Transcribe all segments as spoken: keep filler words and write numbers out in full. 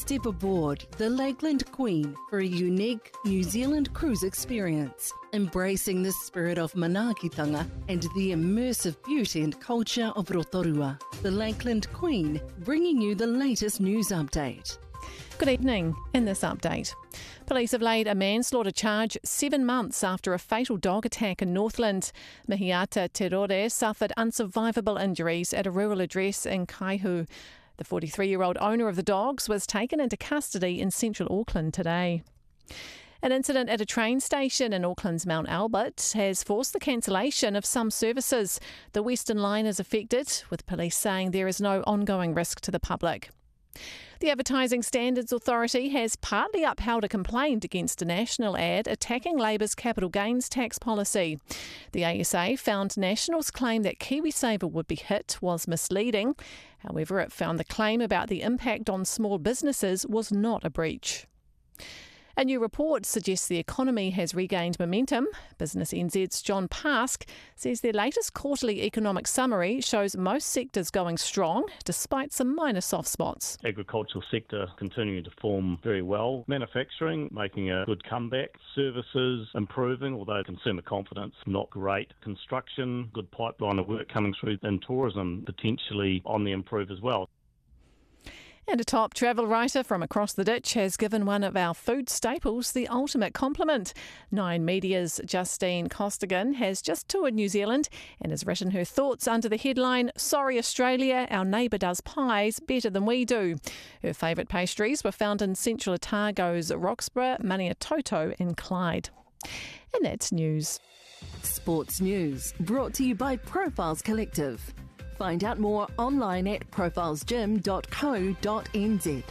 Step aboard the Lakeland Queen for a unique New Zealand cruise experience, embracing the spirit of manaakitanga and the immersive beauty and culture of Rotorua. The Lakeland Queen, bringing you the latest news update. Good evening. In this update, police have laid a manslaughter charge seven months after a fatal dog attack in Northland. Mihiata Terore suffered unsurvivable injuries at a rural address in Kaihu. The forty-three-year-old owner of the dogs was taken into custody in central Auckland today. An incident at a train station in Auckland's Mount Albert has forced the cancellation of some services. The Western Line is affected, with police saying there is no ongoing risk to the public. The Advertising Standards Authority has partly upheld a complaint against a national ad attacking Labour's capital gains tax policy. The A S A found National's claim that KiwiSaver would be hit was misleading. However, it found the claim about the impact on small businesses was not a breach. A new report suggests the economy has regained momentum. Business N Z's John Pask says their latest quarterly economic summary shows most sectors going strong, despite some minor soft spots. Agricultural sector continuing to perform very well. Manufacturing making a good comeback. Services improving, although consumer confidence not great. Construction, good pipeline of work coming through, and tourism potentially on the improve as well. And a top travel writer from across the ditch has given one of our food staples the ultimate compliment. Nine Media's Justine Costigan has just toured New Zealand and has written her thoughts under the headline, "Sorry Australia, our neighbour does pies better than we do." Her favourite pastries were found in Central Otago's Roxburgh, Maniatoto and Clyde. And that's news. Sports news brought to you by Profiles Collective. Find out more online at profiles gym dot co dot n z.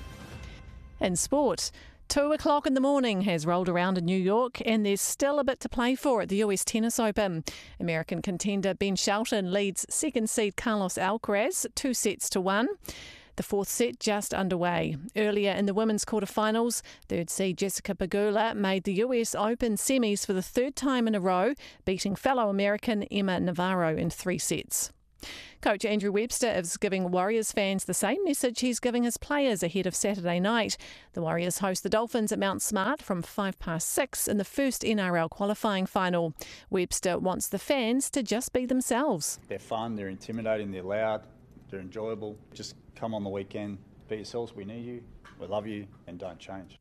In sport, two o'clock in the morning has rolled around in New York and there's still a bit to play for at the U S Tennis Open. American contender Ben Shelton leads second seed Carlos Alcaraz two sets to one. The fourth set just underway. Earlier in the women's quarterfinals, third seed Jessica Pegula made the U S Open semis for the third time in a row, beating fellow American Emma Navarro in three sets. Coach Andrew Webster is giving Warriors fans the same message he's giving his players ahead of Saturday night. The Warriors host the Dolphins at Mount Smart from five past six in the first N R L qualifying final. Webster wants the fans to just be themselves. They're fun, they're intimidating, they're loud, they're enjoyable. Just come on the weekend, be yourselves, we need you, we love you, and don't change.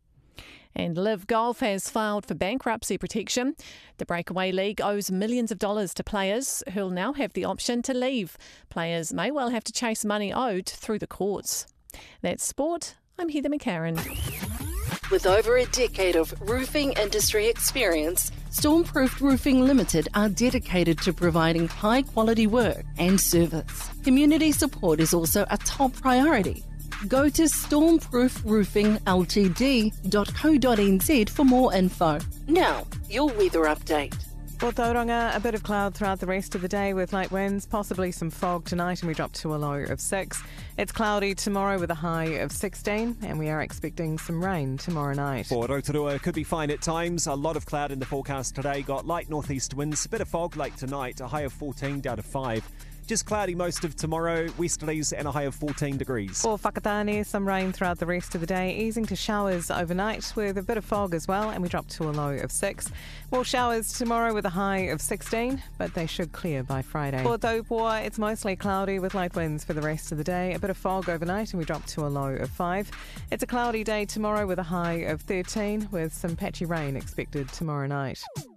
And Live Golf has filed for bankruptcy protection. The Breakaway League owes millions of dollars to players who'll now have the option to leave. Players may well have to chase money owed through the courts. That's sport. I'm Heather McCarran. With over a decade of roofing industry experience, Stormproof Roofing Limited are dedicated to providing high-quality work and service. Community support is also a top priority. Go to stormproof roofing l t d dot co dot n z for more info. Now, your weather update. For Tauranga, a bit of cloud throughout the rest of the day with light winds, possibly some fog tonight, and we drop to a low of six. It's cloudy tomorrow with a high of sixteen, and we are expecting some rain tomorrow night. For Rotorua, could be fine at times. A lot of cloud in the forecast today. Got light northeast winds, a bit of fog late tonight, a high of fourteen down to five. Just cloudy most of tomorrow, westerlies and a high of fourteen degrees. For Whakatane, some rain throughout the rest of the day, easing to showers overnight with a bit of fog as well, and we drop to a low of six. More showers tomorrow with a high of sixteen, but they should clear by Friday. For Taupoa, it's mostly cloudy with light winds for the rest of the day, a bit of fog overnight, and we drop to a low of five. It's a cloudy day tomorrow with a high of thirteen, with some patchy rain expected tomorrow night.